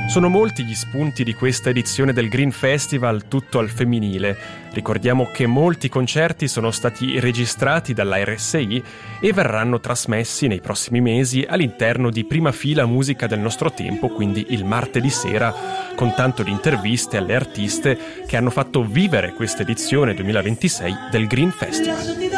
Sono molti gli spunti di questa edizione del Green Festival, tutto al femminile. Ricordiamo che molti concerti sono stati registrati dalla RSI e verranno trasmessi nei prossimi mesi all'interno di Prima Fila Musica del Nostro Tempo, quindi il martedì sera, con tanto di interviste alle artiste che hanno fatto vivere questa edizione 2026 del Green Festival.